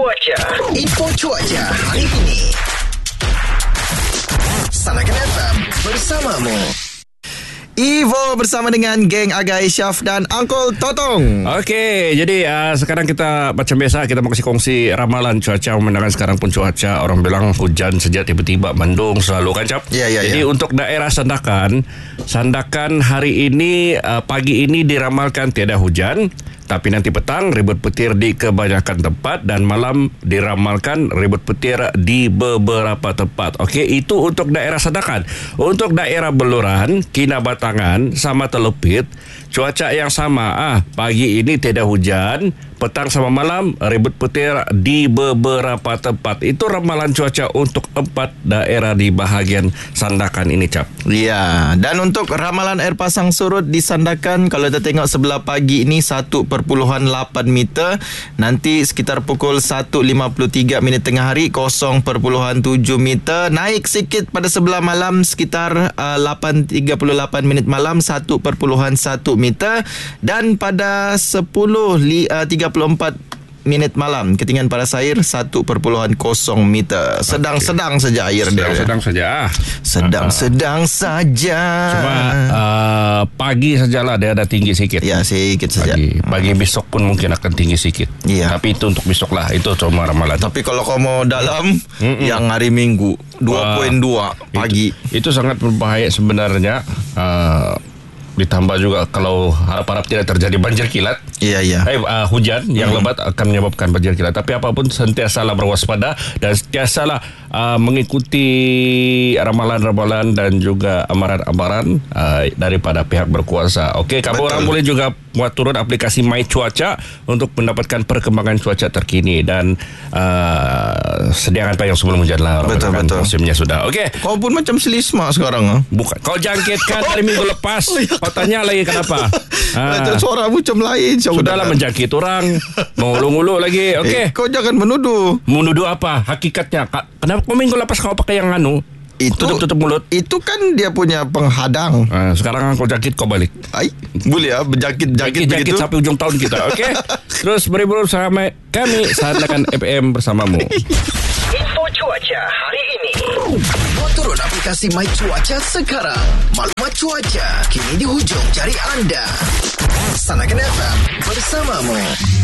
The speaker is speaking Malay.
Info cuaca hari ini. Sanakan FM bersamamu. Evo bersama dengan geng Agai Syaf dan Uncle Totong. Okey, jadi sekarang kita macam biasa kita mau kasih kongsi ramalan cuaca pemandangan. Sekarang pun cuaca orang bilang hujan saja tiba-tiba mendung selalu kan, Cap? Ya. Jadi untuk daerah Sandakan hari ini pagi ini diramalkan tiada hujan, tapi nanti petang ribut petir di kebanyakan tempat dan malam diramalkan ribut petir di beberapa tempat. Okey, itu untuk daerah Sandakan. Untuk daerah Beluran, Kinabatangan sama Telepit, cuaca yang sama. Pagi ini tiada hujan, petang sama malam ribut petir di beberapa tempat. Itu ramalan cuaca untuk 4 daerah di bahagian Sandakan ini, Cap. Ya, dan untuk ramalan air pasang surut di Sandakan, kalau kita tengok sebelah pagi ini 1.8 meter, nanti sekitar pukul 1.53 minit tengah hari 0.7 meter, naik sikit pada sebelah malam sekitar 8.38 minit malam 1.1 meter, dan pada 10.34 minit malam ketinggian paras air 1.0 meter. Sedang-sedang saja air dia. Sedang-sedang saja. Cuma pagi sajalah dia ada tinggi sikit. Ya, sikit saja. Pagi besok pun mungkin akan tinggi sikit. Ya. Tapi itu untuk besok lah. Itu cuma ramalan. Tapi kalau kau mau dalam yang hari Minggu 2.2 pagi. Itu sangat berbahaya sebenarnya. Ditambah juga kalau harap-harap tidak terjadi banjir kilat. Iya. Hujan yang lebat akan menyebabkan banjir kilat. Tapi apapun sentiasalah berwaspada dan sentiasalah mengikuti ramalan-ramalan dan juga amaran-amaran daripada pihak berkuasa. Okey, kamu orang boleh juga buat turun aplikasi My Cuaca untuk mendapatkan perkembangan cuaca terkini dan sediakan payung sebelum hujan lah. Betul. Musimnya sudah. Okey. Kau pun macam selisma sekarang. Bukan. Kau jangkitkan dari minggu lepas. Kau tanya lagi kenapa? Suara macam lain. Sudahlah menjangkit orang. Mengulu-ngulu lagi. Okey. Kau jangan menuduh. Menuduh apa? Hakikatnya. Kenapa kau minggu lepas kau pakai yang tutup mulut? Itu kan dia punya penghadang. Sekarang kau jangkit kau balik. Boleh berjangkit begitu sampai ujung tahun kita. Okey. Terus beri-beri sama kami Sanakan FM bersamamu. Info cuaca hari ini. Buat turun aplikasi My Cuaca sekarang. Maklumat cuaca kini di hujung jari anda. Sanakan FM bersamamu.